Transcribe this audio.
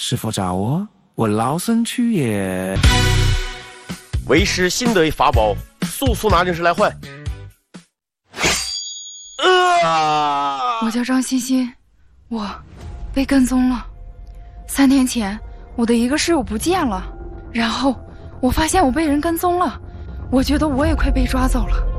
是否找我？我老身去也。 为师新得一法宝，速速拿进室来换。 我叫张欣欣，我被跟踪了。3天前，我的一个室友不见了，然后我发现我被人跟踪了，我觉得我也快被抓走了。